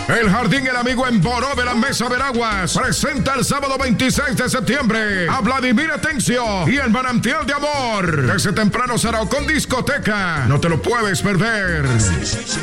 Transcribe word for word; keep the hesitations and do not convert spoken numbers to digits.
El Jardín El Amigo en Boró de la Mesa Veraguas presenta el sábado veintiséis de septiembre a Vladimir Atencio y el Manantial de Amor. Desde temprano será con discoteca. No te lo puedes perder.